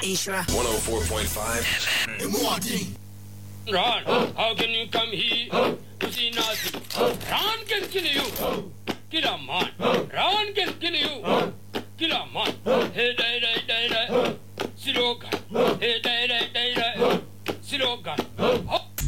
Isra. 104.5 The morning. Ron, how can you come here to see nothing? Ron can kill you. Kill a man. Ron can kill you. Kill a man. Hey, hey, hey.